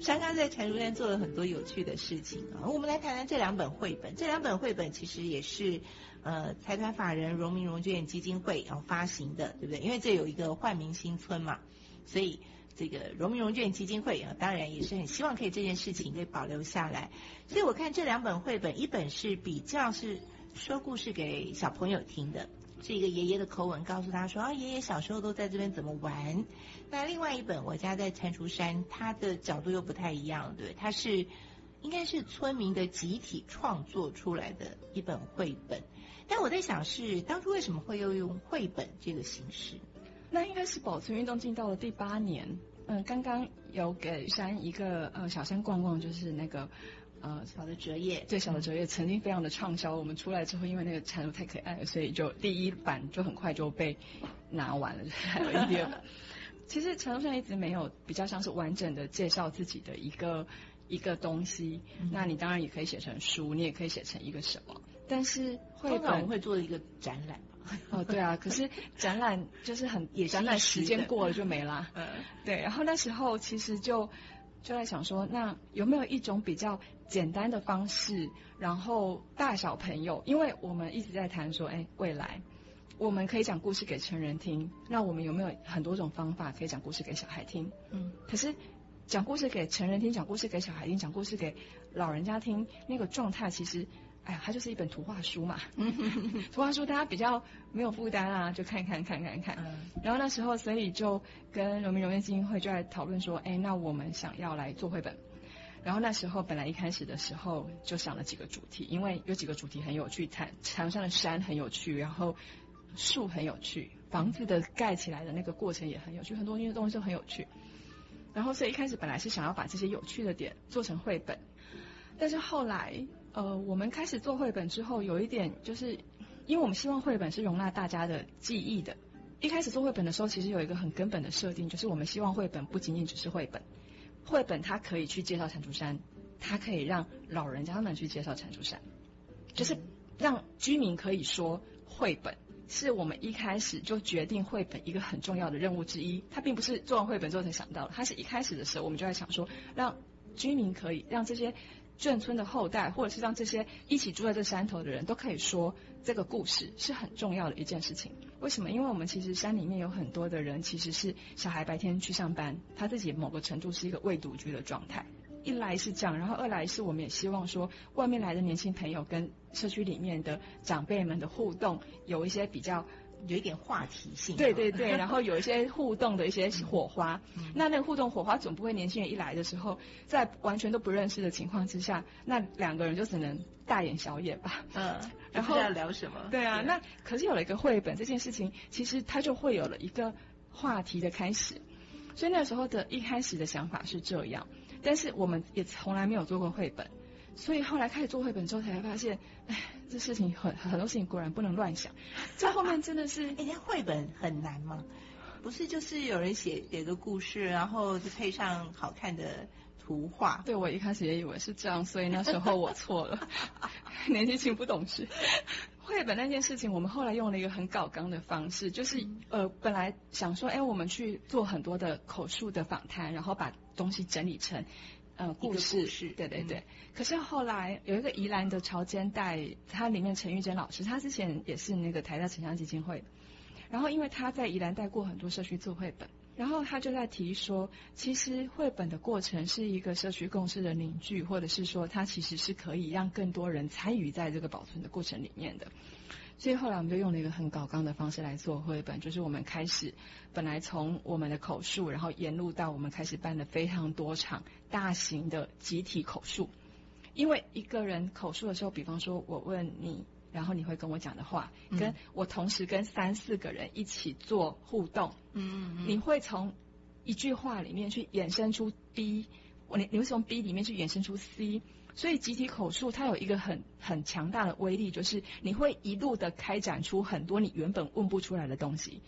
珊珊在蟾蜍山做了很多有趣的事情啊。我们来谈谈这两本绘本。这两本绘本其实也是财团法人荣民荣眷基金会发行的，对不对？因为这有一个煥民新村嘛，所以这个荣民荣眷基金会当然也是很希望可以这件事情可以保留下来。所以我看这两本绘本，一本是比较是说故事给小朋友听的，是一个爷爷的口吻告诉他说爷爷小时候都在这边怎么玩。那另外一本我家在蟾蜍山，它的角度又不太一样，对，它是应该是村民的集体创作出来的一本绘本。但我在想是当初为什么会又用绘本这个形式？ 那应该是保存运动进到了第8年。刚刚有给山一个小山逛逛，就是那个小的折页， 对，小的折页曾经非常的畅销。我们出来之后，因为那个蟾蜍太可爱了，所以就第1版就很快就被拿完了，还有第2版。其实蟾蜍山一直没有比较像是完整的介绍自己的一个东西。那你当然也可以写成书，你也可以写成一个什么。但是绘本通常我们会做一个展览对啊，可是展览就是展览时间过了就没啦。对，然后那时候其实就在想说，那有没有一种比较简单的方式，然后大小朋友，因为我们一直在谈说未来我们可以讲故事给成人听，那我们有没有很多种方法可以讲故事给小孩听？可是讲故事给成人听，讲故事给小孩听，讲故事给老人家听，那个状态其实它就是一本图画书嘛。图画书大家比较没有负担啊，就看。然后那时候所以就跟荣民荣眷基金会就在讨论说，那我们想要来做绘本。然后那时候本来一开始的时候就想了几个主题，因为有几个主题很有趣，蟾蜍山的山很有趣，然后树很有趣，房子的盖起来的那个过程也很有趣，很多东西都很有趣。然后所以一开始本来是想要把这些有趣的点做成绘本，但是后来我们开始做绘本之后，有一点就是因为我们希望绘本是容纳大家的记忆的。一开始做绘本的时候，其实有一个很根本的设定，就是我们希望绘本不仅仅只是绘本，绘本它可以去介绍蟾蜍山，它可以让老人家们去介绍蟾蜍山，就是让居民可以说绘本是我们一开始就决定绘本一个很重要的任务之一。它并不是做完绘本之后才想到的，它是一开始的时候我们就在想说，让居民可以让这些眷村的后代，或者是让这些一起住在这山头的人都可以说这个故事，是很重要的一件事情。为什么？因为我们其实山里面有很多的人其实是小孩白天去上班，他自己某个程度是一个未独居的状态。一来是这样，然后二来是我们也希望说外面来的年轻朋友跟社区里面的长辈们的互动有一些比较有一点话题性， 对，然后有一些互动的一些火花。那个互动火花总不会年轻人一来的时候，在完全都不认识的情况之下，那两个人就只能大眼小眼吧。 然后不知道聊什么。 对啊，那可是有了一个绘本这件事情，其实它就会有了一个话题的开始。所以那时候的一开始的想法是这样，但是我们也从来没有做过绘本。所以后来开始做绘本之后，才发现，这事情很多事情果然不能乱想。这后面真的是， 那绘本很难吗？不是，就是有人写个故事，然后就配上好看的图画。 对，我一开始也以为是这样，所以那时候我错了，年纪轻不懂事。绘本那件事情，我们后来用了一个很搞纲的方式，就是本来想说，我们去做很多的口述的访谈，然后把东西整理成故事，对。可是后来有一个宜兰的潮间带，他里面陈玉珍老师，他之前也是那个台大城乡基金会的，然后因为他在宜兰带过很多社区做绘本，然后他就在提说，其实绘本的过程是一个社区共识的凝聚，或者是说它其实是可以让更多人参与在这个保存的过程里面的。所以后来我们就用了一个很搞纲的方式来做绘本，就是我们开始本来从我们的口述，然后沿路到我们开始办了非常多场大型的集体口述。因为一个人口述的时候，比方说我问你，然后你会跟我讲的话，跟我同时跟3、4个人一起做互动，你会从一句话里面去衍生出 B， 你会从 B 里面去衍生出 C， 所以集体口述它有一个很强大的威力，就是你会一路的开展出很多你原本问不出来的东西。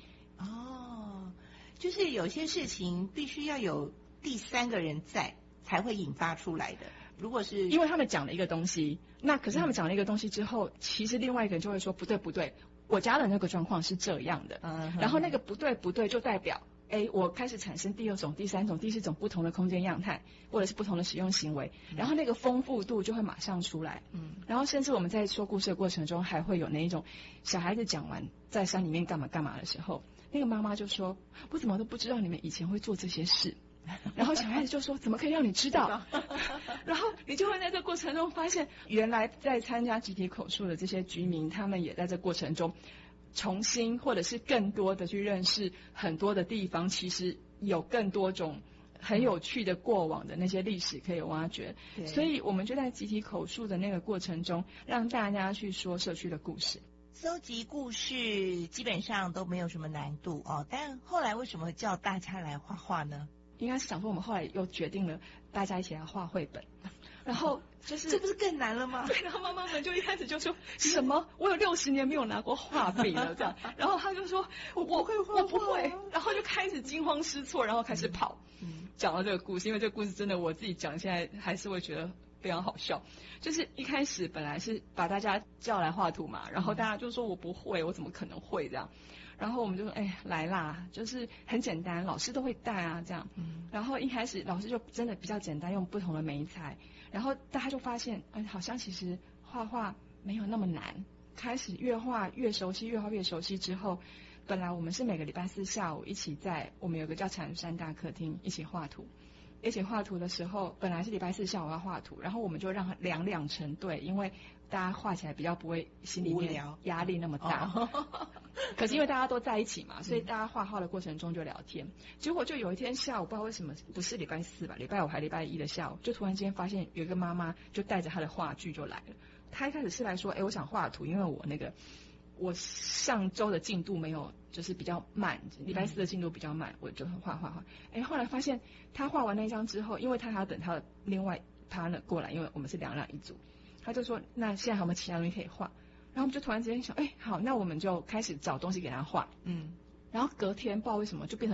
就是有些事情必须要有第3个人在才会引发出来的。如果是因为他们讲了一个东西，那可是他们讲了一个东西之后，其实另外一个人就会说不对，我家的那个状况是这样的，然后那个不对就代表我开始产生第2种、第3种、第4种不同的空间样态，或者是不同的使用行为，然后那个丰富度就会马上出来。然后甚至我们在说故事的过程中，还会有那一种小孩子讲完在山里面干嘛干嘛的时候，那个妈妈就说：“我怎么都不知道你们以前会做这些事。”然后小孩子就说：“怎么可以让你知道？”然后你就会在这过程中发现，原来在参加集体口述的这些居民，他们也在这过程中重新或者是更多的去认识很多的地方，其实有更多种很有趣的过往的那些历史可以挖掘。所以我们就在集体口述的那个过程中，让大家去说社区的故事。 搜集故事基本上都没有什么难度哦，但后来为什么叫大家来画画呢？ 应该是想说我们后来又决定了大家一起来画绘本，然后就是这不是更难了吗？ 对，然后妈妈们就一开始就说什么我有60年没有拿过画笔了这样，然后他就说我不会画，我不会，然后就开始惊慌失措，然后开始跑。讲到这个故事，因为这个故事真的我自己讲现在还是会觉得非常好笑。就是一开始本来是把大家叫来画图嘛，然后大家就说我不会，我怎么可能会这样。然后我们就说来啦，就是很简单，老师都会带啊这样。然后一开始老师就真的比较简单，用不同的媒材，然后大家就发现好像其实画画没有那么难。开始越画越熟悉，越画越熟悉之后，本来我们是每个礼拜4下午一起在我们有个叫产山大客厅一起画图。一起画图的时候，本来是礼拜4下午要画图，然后我们就让两成对，因为大家画起来比较不会心里面压力那么大。可是因为大家都在一起嘛，所以大家画的过程中就聊天。结果就有一天下午，不知道为什么不是礼拜4吧，礼拜5还礼拜1的下午，就突然间发现有一个妈妈就带着她的画具就来了。她一开始是来说，我想画图，因为我上周的进度没有，就是比较慢，礼拜4的进度比较慢，我就画。后来发现他画完那张之后，因为他还要等他的另外 partner 过来，因为我们是2人一组，他就说那现在还有没有其他东西可以画？然后我们就突然之间想，好，那我们就开始找东西给他画。然后隔天不知道为什么就变成